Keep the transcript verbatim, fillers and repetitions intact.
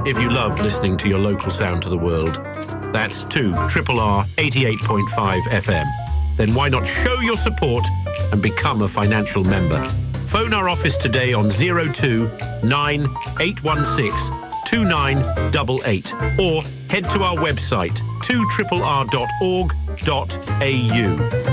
if you love listening to your local sound to the world. That's two R R R eighty-eight point five F M. Then why not show your support and become a financial member? Phone our office today on zero two nine eight one six two nine eight eight or head to our website two R R R dot org dot A U.